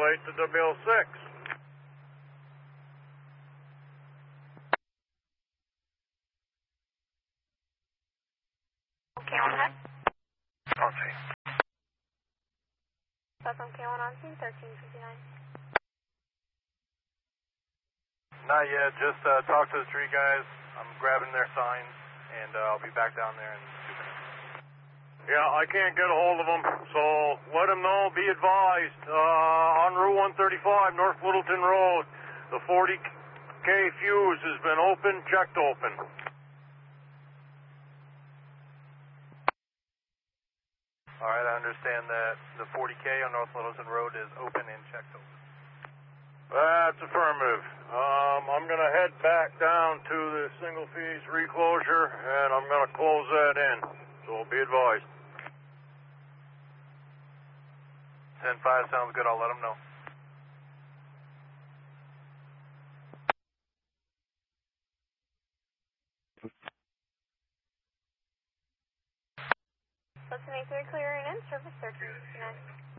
circulate to WL6. K1 ahead. On scene. That's on K1 on scene, 1359. Not yet, just talk to the tree guys. I'm grabbing their signs, and I'll be back down there in 2 minutes. Yeah, I can't get a hold of them, so let them know, be advised. On Route 135, North Littleton Road, the 40K fuse has been checked open. All right, I understand that the 40K on North Littleton Road is open and checked open. That's affirmative. I'm going to head back down to the single phase reclosure, and I'm going to close that in, so be advised. 10-5 sounds good, I'll let them know. That's an A3 clearing in, service 1359.